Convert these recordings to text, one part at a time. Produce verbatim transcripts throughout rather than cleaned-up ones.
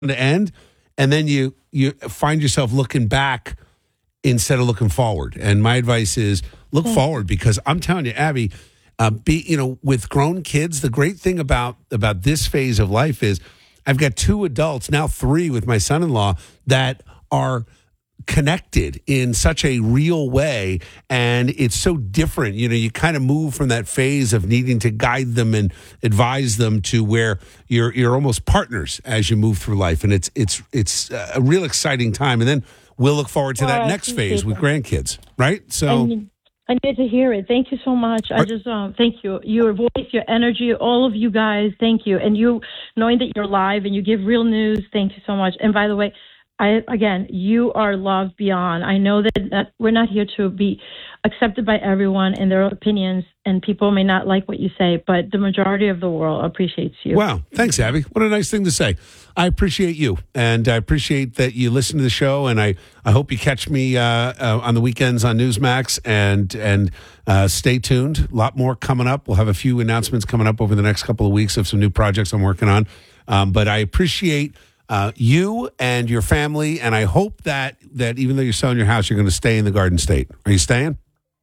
to end, and then you you find yourself looking back instead of looking forward. And my advice is look Okay. forward, because I'm telling you, Abby, uh, be you know, with grown kids, the great thing about about this phase of life is I've got two adults, now three with my son-in-law, that are connected in such a real way, and it's so different. You know, you kind of move from that phase of needing to guide them and advise them to where you're you're almost partners as you move through life, and it's it's it's a real exciting time. And then we'll look forward to Well, that I next phase appreciate with that. grandkids, right? So And I need to hear it. Thank you so much. I Are- just um, thank you. Your voice, your energy, all of you guys. Thank you. And you knowing that you're live and you give real news. Thank you so much. And by the way, I again, you are loved beyond. I know that, that we're not here to be accepted by everyone and their opinions, and people may not like what you say, but the majority of the world appreciates you. wow, thanks, Abby. What a nice thing to say. I appreciate you, and I appreciate that you listen to the show, and I, I hope you catch me uh, uh, on the weekends on Newsmax, and and uh, stay tuned. A lot more coming up. We'll have a few announcements coming up over the next couple of weeks of some new projects I'm working on. Um, but I appreciate uh, you and your family, and I hope that that even though you're selling your house, you're going to stay in the Garden State. Are you staying?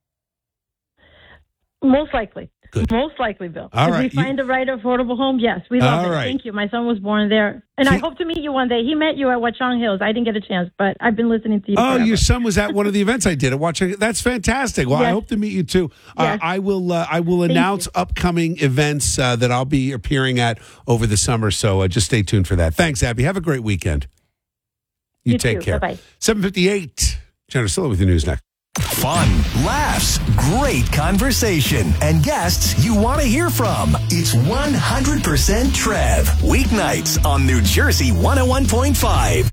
Most likely. Good. Most likely, Bill. All if right. we find the right affordable home, yes, we love All it. right. Thank you. My son was born there. And I See- hope to meet you one day. He met you at Watchung Hills. I didn't get a chance, but I've been listening to you Oh, forever. your son was at one of the events I did at watching. That's fantastic. Well, I Yes. hope to meet you too. Uh, Yes. I will. Uh, I will Thank announce you. upcoming events uh, that I'll be appearing at over the summer. So uh, just stay tuned for that. Thanks, Abby. Have a great weekend. You, You take too. care. Bye-bye. seven fifty-eight. Jenna Silla with the news next. Fun, laughs, great conversation, and guests you want to hear from. It's one hundred percent Trev. Weeknights on New Jersey one oh one point five.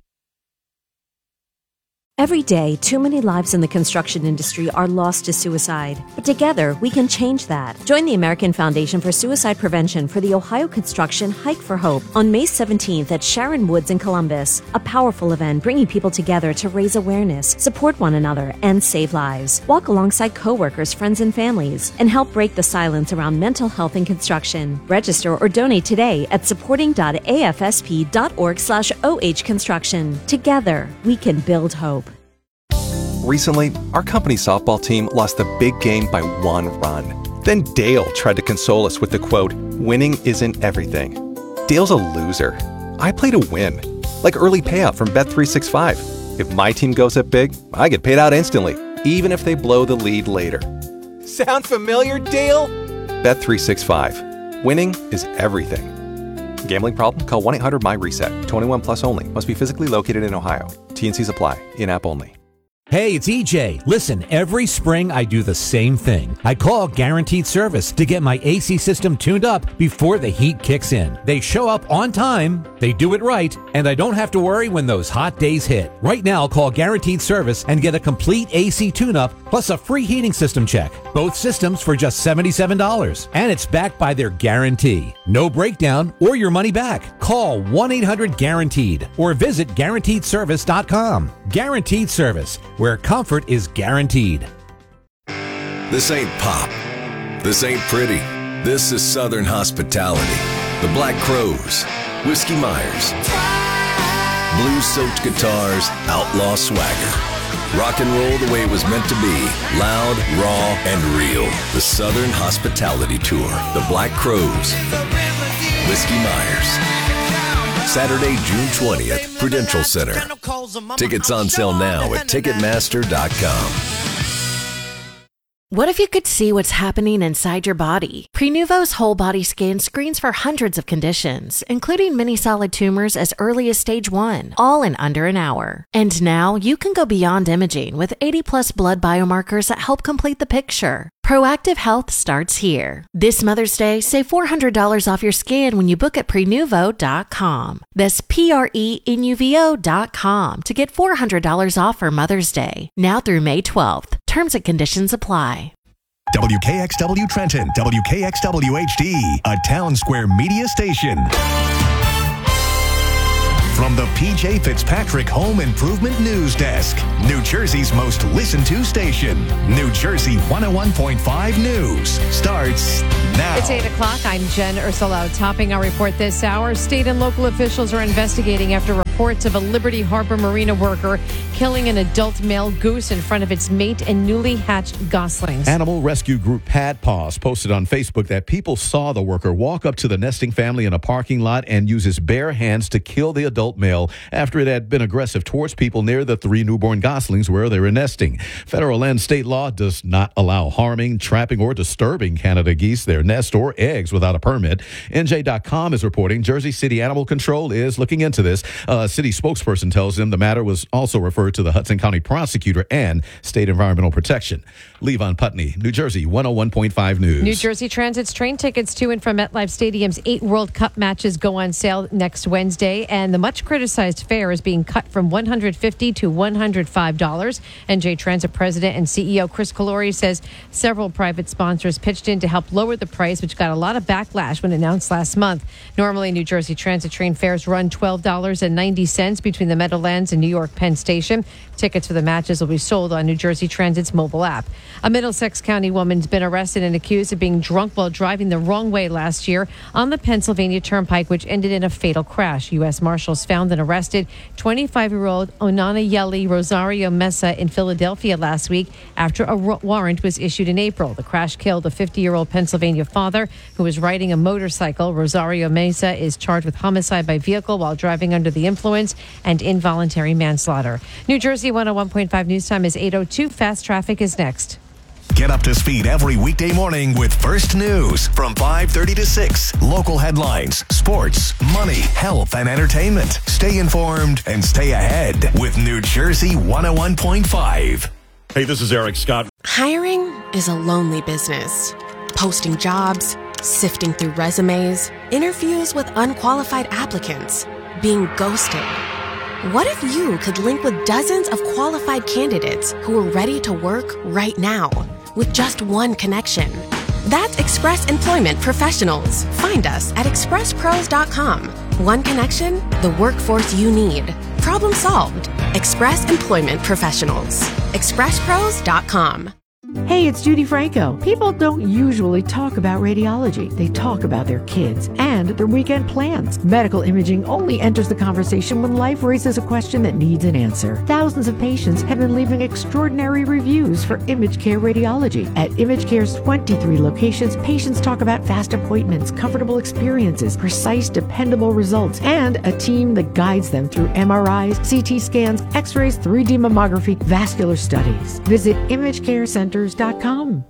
Every day, too many lives in the construction industry are lost to suicide. But together, we can change that. Join the American Foundation for Suicide Prevention for the Ohio Construction Hike for Hope on May seventeenth at Sharon Woods in Columbus. A powerful event bringing people together to raise awareness, support one another, and save lives. Walk alongside coworkers, friends, and families, and help break the silence around mental health in construction. Register or donate today at supporting.afsp.org slash OH construction. Together, we can build hope. Recently, our company softball team lost the big game by one run. Then Dale tried to console us with the quote, "Winning isn't everything." Dale's a loser. I play to win. Like early payout from Bet three sixty-five. If my team goes up big, I get paid out instantly, even if they blow the lead later. Sound familiar, Dale? Bet three sixty-five. Winning is everything. Gambling problem? Call one eight hundred M Y reset. twenty-one plus only. Must be physically located in Ohio. T and Cs apply. In-app only. Hey, it's E J. Listen, every spring I do the same thing. I call Guaranteed Service to get my A C system tuned up before the heat kicks in. They show up on time, they do it right, and I don't have to worry when those hot days hit. Right now, call Guaranteed Service and get a complete A C tune-up plus a free heating system check. Both systems for just seventy-seven dollars. And it's backed by their guarantee. No breakdown or your money back. Call one eight hundred guaranteed or visit guaranteed service dot com. Guaranteed Service, where comfort is guaranteed. This ain't pop. This ain't pretty. This is Southern hospitality. The Black Crowes, Whiskey Myers, blues-soaked guitars, outlaw swagger. Rock and roll the way it was meant to be. Loud, raw, and real. The Southern Hospitality Tour. The Black Crowes, Whiskey Myers. Saturday, June twentieth, Prudential Center. Tickets on sale now at Ticketmaster dot com. What if you could see what's happening inside your body? Prenuvo's whole body scan screens for hundreds of conditions, including many solid tumors as early as stage one, all in under an hour. And now you can go beyond imaging with eighty plus blood biomarkers that help complete the picture. Proactive health starts here. This Mother's Day, save four hundred dollars off your scan when you book at prenuvo dot com. That's P R E N U V O dot com to get four hundred dollars off for Mother's Day. Now through May twelfth. Terms and conditions apply. W K X W Trenton, W K X W H D, a Town Square media station. from the P J Fitzpatrick Home Improvement News Desk, New Jersey's most listened to station. New Jersey one oh one point five News starts now. It's eight o'clock. I'm Jen Ursulo. Topping our report this hour, state and local officials are investigating after reports of a Liberty Harbor Marina worker killing an adult male goose in front of its mate and newly hatched goslings. Animal rescue group Pad Paws posted on Facebook that people saw the worker walk up to the nesting family in a parking lot and use his bare hands to kill the adult male after it had been aggressive towards people near the three newborn goslings where they were nesting. Federal and state law does not allow harming, trapping, or disturbing Canada geese, their nest, or eggs without a permit. N J dot com is reporting Jersey City Animal Control is looking into this. A city spokesperson tells them the matter was also referred to the Hudson County prosecutor and State Environmental Protection. Levon Putney, New Jersey one oh one point five News. New Jersey Transit's train tickets to and from MetLife Stadium's eight World Cup matches go on sale next Wednesday, and the much criticized fare is being cut from one hundred fifty dollars to one hundred five dollars. N J Transit President and C E O Chris Calori says several private sponsors pitched in to help lower the price, which got a lot of backlash when announced last month. Normally, New Jersey Transit train fares run twelve dollars and ninety cents between the Meadowlands and New York Penn Station. Tickets for the matches will be sold on New Jersey Transit's mobile app. A Middlesex County woman's been arrested and accused of being drunk while driving the wrong way last year on the Pennsylvania Turnpike, which ended in a fatal crash. U S Marshals found and arrested twenty-five-year-old Onanayeli Rosario Mesa in Philadelphia last week after a warrant was issued in April. The crash killed a fifty-year-old Pennsylvania father who was riding a motorcycle. Rosario Mesa is charged with homicide by vehicle while driving under the influence and involuntary manslaughter. New Jersey one oh one point five News Time is eight oh two. Fast Traffic is next. Get up to speed every weekday morning with First News from five thirty to six. Local headlines, sports, money, health, and entertainment. Stay informed and stay ahead with New Jersey one oh one point five. Hey, this is Eric Scott. Hiring is a lonely business. Posting jobs, sifting through resumes, interviews with unqualified applicants, being ghosted. What if you could link with dozens of qualified candidates who are ready to work right now with just one connection? That's Express Employment Professionals. Find us at express pros dot com. One connection, the workforce you need. Problem solved. Express Employment Professionals. express pros dot com. Hey, it's Judy Franco. People don't usually talk about radiology. They talk about their kids and their weekend plans. Medical imaging only enters the conversation when life raises a question that needs an answer. Thousands of patients have been leaving extraordinary reviews for ImageCare Radiology. At ImageCare's twenty-three locations, patients talk about fast appointments, comfortable experiences, precise, dependable results, and a team that guides them through M R Is, C T scans, X-rays, three D mammography, vascular studies. Visit image care centers dot com.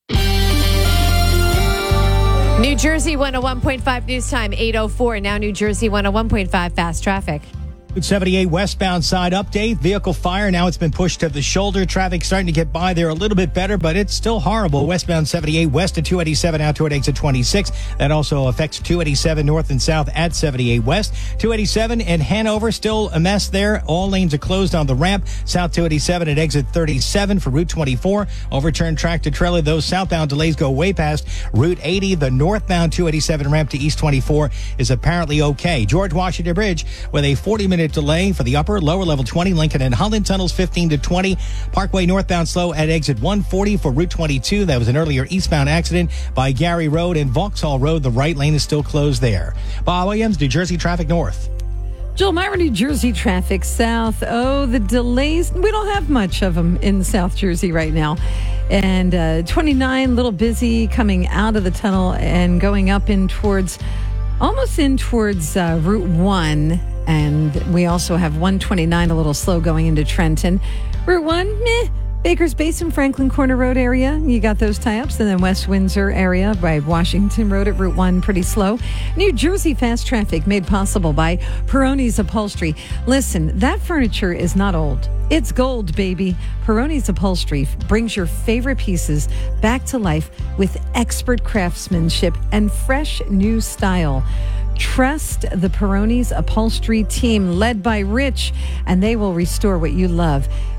New Jersey one oh one point five News Time, eight oh four. Now New Jersey one oh one point five Fast Traffic. seventy-eight westbound side update. Vehicle fire. Now it's been pushed to the shoulder. Traffic starting to get by there a little bit better, but it's still horrible. Westbound seventy-eight west at two eighty-seven out toward exit twenty-six. That also affects two eighty-seven north and south at seventy-eight west. two eighty-seven in Hanover, still a mess there. All lanes are closed on the ramp. South two eighty-seven at exit thirty-seven for Route twenty-four. Overturned tractor trailer. Those southbound delays go way past Route eighty. The northbound two eighty-seven ramp to East twenty-four is apparently okay. George Washington Bridge with a forty minute delay for the upper, lower level twenty, Lincoln and Holland tunnels fifteen to twenty. Parkway northbound slow at exit one forty for Route twenty-two. That was an earlier eastbound accident by Gary Road and Vauxhall Road. The right lane is still closed there. Bob Williams, New Jersey Traffic North. Joel Myra, New Jersey Traffic South. Oh, the delays. We don't have much of them in South Jersey right now. And uh, twenty-nine, a little busy coming out of the tunnel and going up in towards, almost in towards uh, Route one. And we also have one twenty-nine, a little slow going into Trenton. Route one, meh. Baker's Basin, Franklin Corner Road area, you got those tie-ups. And then West Windsor area by Washington Road at Route one, pretty slow. New Jersey Fast Traffic made possible by Peroni's Upholstery. Listen, that furniture is not old. It's gold, baby. Peroni's Upholstery brings your favorite pieces back to life with expert craftsmanship and fresh new style. Trust the Peroni's Upholstery team led by Rich, and they will restore what you love.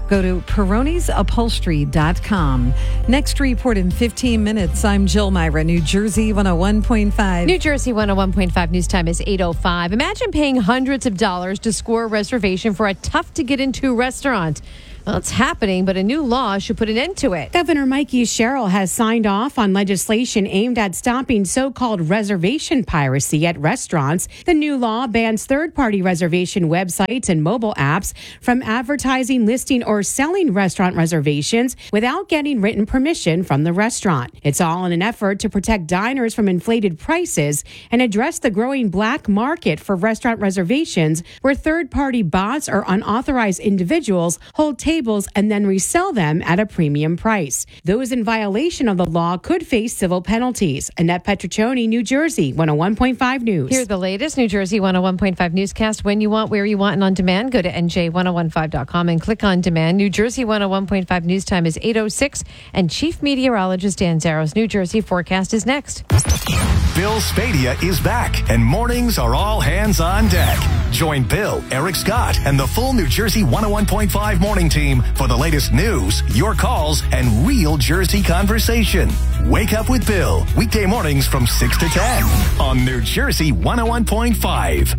Go to Peronis Upholstery dot com. Next report in fifteen minutes. I'm Jill Myra, New Jersey one oh one point five. New Jersey one oh one point five news time is eight oh five. Imagine paying hundreds of dollars to score a reservation for a tough-to-get-into restaurant. Well, it's happening, but a new law should put an end to it. Governor Mikey Sherrill has signed off on legislation aimed at stopping so-called reservation piracy at restaurants. The new law bans third-party reservation websites and mobile apps from advertising, listing, or selling restaurant reservations without getting written permission from the restaurant. It's all in an effort to protect diners from inflated prices and address the growing black market for restaurant reservations where third-party bots or unauthorized individuals hold tables and then resell them at a premium price. Those in violation of the law could face civil penalties. Annette Petriccioni, New Jersey one oh one point five News. Here's the latest New Jersey one oh one point five newscast when you want, where you want, and on demand. Go to N J ten fifteen dot com and click on demand. New Jersey one oh one point five news time is eight oh six, and Chief Meteorologist Dan Zaro's New Jersey forecast is next. Bill Spadea is back, and mornings are all hands on deck. Join Bill, Eric Scott, and the full New Jersey one oh one point five morning team for the latest news, your calls, and real Jersey conversation. Wake up with Bill, weekday mornings from six to ten on New Jersey one oh one point five.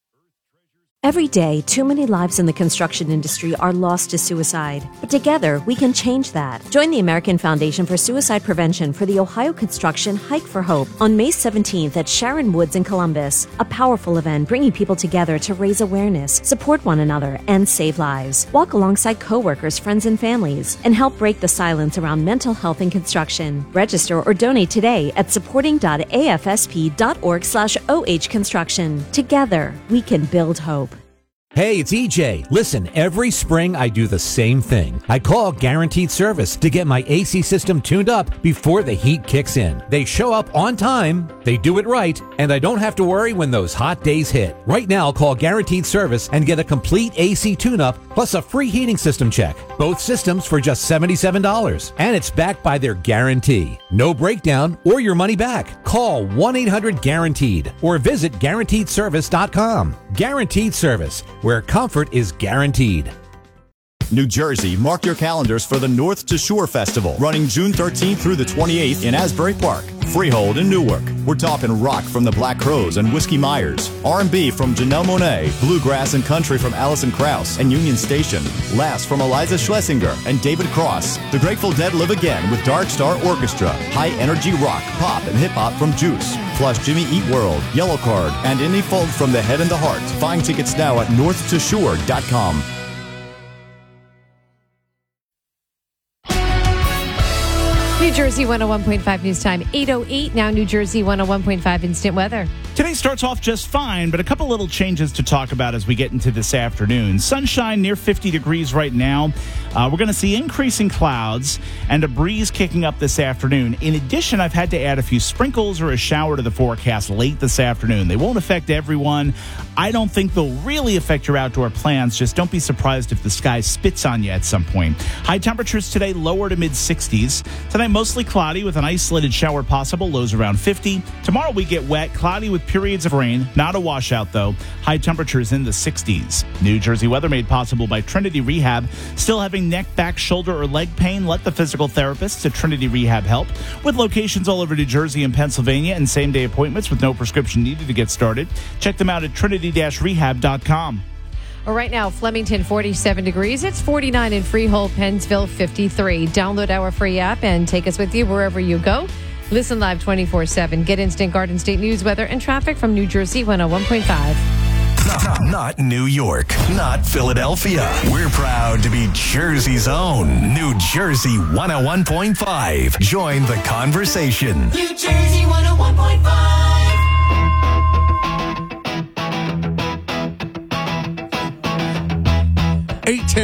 Every day, too many lives in the construction industry are lost to suicide. But together, we can change that. Join the American Foundation for Suicide Prevention for the Ohio Construction Hike for Hope on May seventeenth at Sharon Woods in Columbus. A powerful event bringing people together to raise awareness, support one another, and save lives. Walk alongside coworkers, friends, and families, and help break the silence around mental health in construction. Register or donate today at supporting dot a f s p dot org slash o h construction. Together, we can build hope. Hey, it's E J. Listen, every spring I do the same thing. I call Guaranteed Service to get my A C system tuned up before the heat kicks in. They show up on time, they do it right, and I don't have to worry when those hot days hit. Right now, call Guaranteed Service and get a complete A C tune-up plus a free heating system check. Both systems for just seventy-seven dollars. And it's backed by their guarantee. No breakdown or your money back. Call one eight hundred guaranteed or visit guaranteed service dot com. Guaranteed Service, where comfort is guaranteed. New Jersey, mark your calendars for the North to Shore Festival, running June thirteenth through the twenty-eighth in Asbury Park. Freehold in Newark. We're talking rock from the Black Crowes and Whiskey Myers, R and B from Janelle Monáe, bluegrass and country from Alison Krauss and Union Station, laughs from Eliza Schlesinger and David Cross. The Grateful Dead live again with Dark Star Orchestra, high-energy rock, pop, and hip-hop from Juice, plus Jimmy Eat World, Yellow Card, and Indie Folk from The Head and the Heart. Find tickets now at north to shore dot com. New Jersey one oh one point five news time, eight oh eight. Now New Jersey one oh one point five instant weather. Today starts off just fine, but a couple little changes to talk about as we get into this afternoon. Sunshine near fifty degrees right now. Uh, we're going to see increasing clouds and a breeze kicking up this afternoon. In addition, I've had to add a few sprinkles or a shower to the forecast late this afternoon. They won't affect everyone. I don't think they'll really affect your outdoor plans. Just don't be surprised if the sky spits on you at some point. High temperatures today lower to mid sixties. Tonight mostly cloudy with an isolated shower possible. Lows around fifty. Tomorrow we get wet, cloudy with periods of rain. Not a washout though. High temperatures in the sixties. New Jersey weather made possible by Trinity Rehab. Still having neck, back, shoulder, or leg pain? Let the physical therapists at Trinity Rehab help. With locations all over New Jersey and Pennsylvania and same-day appointments with no prescription needed to get started. Check them out at trinity dash rehab dot com. Well, right now, Flemington, forty-seven degrees. It's forty-nine in Freehold, Pennsville, fifty-three. Download our free app and take us with you wherever you go. Listen live twenty-four seven. Get instant Garden State news, weather, and traffic from New Jersey one oh one point five. Not, not New York, not Philadelphia. We're proud to be Jersey's own New Jersey one oh one point five. Join the conversation. New Jersey one oh one point five. eight ten